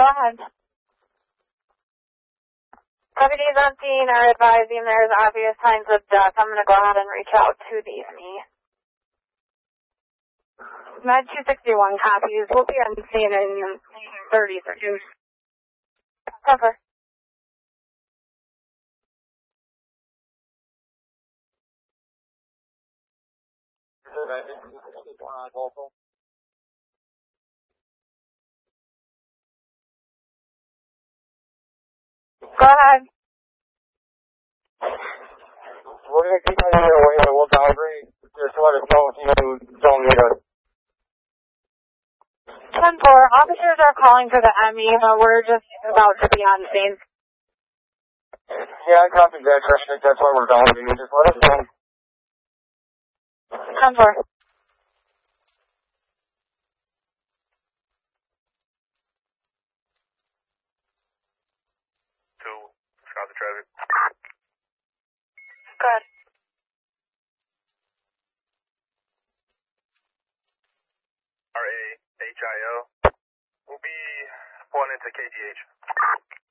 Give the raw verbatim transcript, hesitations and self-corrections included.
ahead. Deputies on scene are advising there's obvious signs of death. I'm going to go ahead and reach out to the E M E. Med two sixty-one copies. We'll be on scene in thirty seconds. Cover. Go ahead. We're going to keep on your way, but we'll calibrate. Just let us know if you don't need us. ten four, officers are calling for the M E, but we're just about to be on scene. Yeah, I copied that, Trishnik. That's why we're calling you. Just let us know. ten four. Two, stop the traffic. Good. R A H I O. We'll be pulling into K G H.